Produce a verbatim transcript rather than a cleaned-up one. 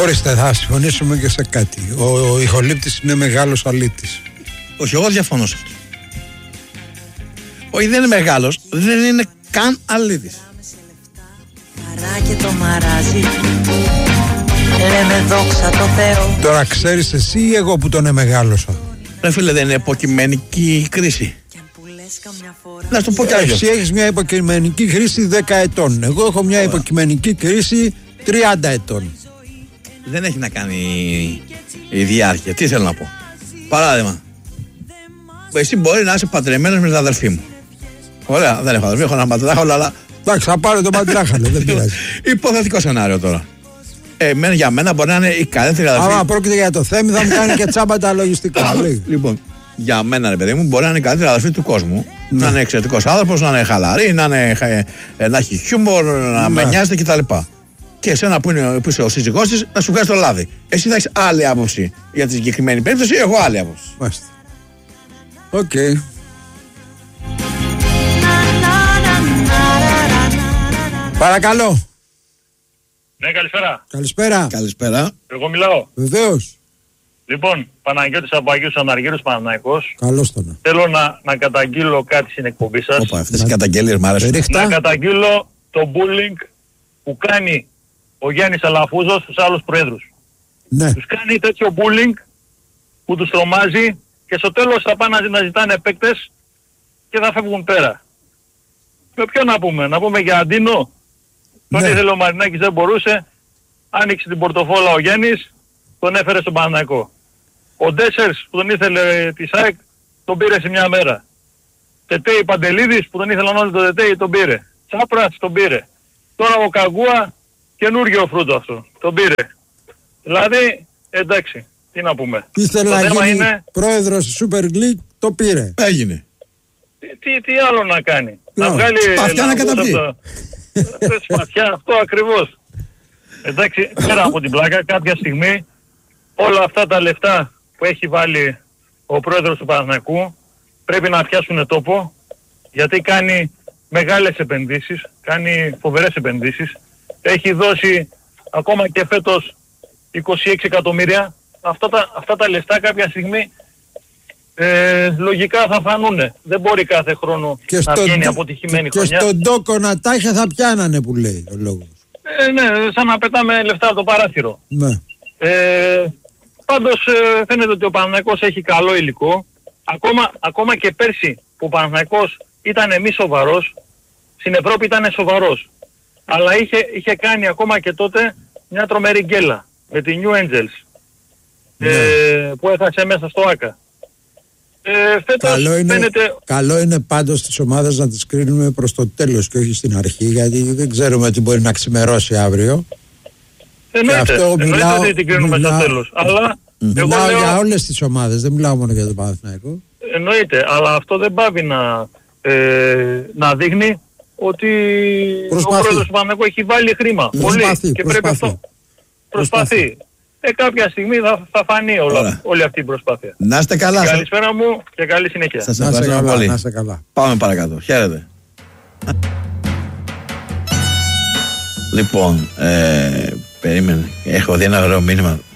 Ορίστε, θα συμφωνήσουμε και σε κάτι. Ο, ο Ιχολήπτης είναι μεγάλος αλήτης. Όχι, εγώ διαφωνώ σε αυτό. Όχι, δεν είναι μεγάλος, δεν είναι καν αλήτης. Και το μαράζι, λέμε δόξα το Θεό. Τώρα ξέρεις εσύ ή εγώ που τον εμεγάλωσα? Ρε φίλε, δεν είναι υποκειμενική κρίση? Να σου το πω κι άλλο. Εσύ έχεις μια υποκειμενική κρίση δέκα ετών. Εγώ έχω μια υποκειμενική κρίση τριάντα ετών. Δεν έχει να κάνει η διάρκεια. Τι θέλω να πω? Παράδειγμα, εσύ μπορεί να είσαι παντρεμένος με την αδερφή μου. Ωραία, δεν έχω αδερφή, έχω ένα πατράχαλο, αλλά. Εντάξει, θα πάρω τον πατράχαλο, δεν πειράζει. Υποθετικό σενάριο τώρα. Ε, για μένα μπορεί να είναι η καλύτερη αδερφή. Άμα πρόκειται για το θέμα, θα μου κάνει και τσάμπα τα λογιστικά. Λοιπόν, για μένα, ρε παιδί μου, μπορεί να είναι η καλύτερη αδερφή του κόσμου. Ναι. Να είναι εξαιρετικός άνθρωπος, να είναι χαλαρή, να, είναι, να έχει χιούμορ, να ναι. με νοιάζεται κτλ. Και εσένα που, είναι, που είσαι ο σύζυγός της, να σου βγάζει το λάδι. Εσύ θα έχεις άλλη άποψη για τη συγκεκριμένη περίπτωση, εγώ άλλη άποψη. Μάλιστα. Οκ. Okay. Παρακαλώ. Ναι, καλησπέρα. Καλησπέρα. Καλησπέρα. Εγώ μιλάω. Βεβαίως. Λοιπόν, Παναγιώτης από Αγίους Αναργύρους, Παναθηναϊκός. Καλώς τον. Θέλω να, να καταγγείλω κάτι στην εκπομπή σας. Όπα, αυτές οι καταγγελίες μ' άρεσαν. Να καταγγείλω το bullying που κάνει ο Γιάννης Αλαφούζος στους άλλους προέδρους. Ναι. Τους κάνει τέτοιο bullying που τους τρομάζει και στο τέλος θα πάνε να ζητάνε παίκτες και θα φεύγουν πέρα. Με ποιο να πούμε? Να πούμε για Αντίνο. Τον ναι. ήθελε ο Μαρινάκης, δεν μπορούσε. Άνοιξε την πορτοφόλα ο Γιάννης, τον έφερε στον Παναθηναϊκό. Ο Ντέσσερς που τον ήθελε τη ΣΑΕΚ, τον πήρε σε μια μέρα. Τετέι Παντελίδης που τον ήθελαν όλοι τον Τετέι, τον πήρε. Τσάπρας τον πήρε. Τώρα ο Καγκούα, καινούργιο φρούτο αυτό, τον πήρε. Δηλαδή, εντάξει, τι να πούμε. Ήθελε να γίνει είναι... πρόεδρος της Super League, το πήρε. Έγινε. Τι, τι, τι άλλο να κάνει? No. Να βγάλει... Σπαθιά να καταπεί. Σπαθιά, αυτό ακριβώς. Εντάξει, πέρα από την πλάκα, κάποια στιγμή όλα αυτά τα λεφτά που έχει βάλει ο πρόεδρος του Παναθηναϊκού πρέπει να πιάσουν τόπο, γιατί κάνει μεγάλες επενδύσεις, κάνει φοβερές επενδύσεις. Έχει δώσει ακόμα και φέτος είκοσι έξι εκατομμύρια. Αυτά τα, αυτά τα λεφτά κάποια στιγμή ε, λογικά θα φανούνε. Δεν μπορεί κάθε χρόνο και να στο, βγαίνει αποτυχημένη και χρονιά. Και στον τόκο να τάχια θα πιάνανε που λέει ο λόγος. Ε, ναι, σαν να πετάμε λεφτά από το παράθυρο. Ναι. Ε, πάντως ε, φαίνεται ότι ο Παναθηναϊκός έχει καλό υλικό. Ακόμα, ακόμα και πέρσι που ο Παναθηναϊκός ήταν μη σοβαρός, στην Ευρώπη ήταν σοβαρός. Αλλά είχε, είχε κάνει ακόμα και τότε μια τρομερή γκέλα με τη New Angels, ναι. ε, που έχασε μέσα στο ΆΚΑ. Ε, φέτος καλό, είναι, φαίνεται... καλό είναι πάντως τις ομάδες να τις κρίνουμε προς το τέλος και όχι στην αρχή, γιατί δεν ξέρουμε τι μπορεί να ξημερώσει αύριο. Εννοείται, εννοείται μιλάω, ότι την κρίνουμε μιλάω, στο τέλος. Αλλά μιλάω λέω, για όλες τις ομάδες, δεν μιλάω μόνο για τον Παναθηναϊκό. Εννοείται, αλλά αυτό δεν πάβει να, ε, να δείχνει ότι προσπαθεί. Ο πρόεδρος του Παναθηναϊκού έχει βάλει χρήμα. Προσπαθεί, πολύ. Και προσπαθεί. πρέπει αυτό. Προσπαθεί. προσπαθεί. Ε, κάποια στιγμή θα, θα φανεί όλα, όλη αυτή η προσπάθεια. Να είστε καλά. Καλησπέρα μου και καλή συνέχεια. Σας ευχαριστώ πολύ. Να είστε καλά. Πάμε παρακάτω. Χαίρετε. Λοιπόν, ε, περίμενε. Έχω δει ένα ωραίο μήνυμα.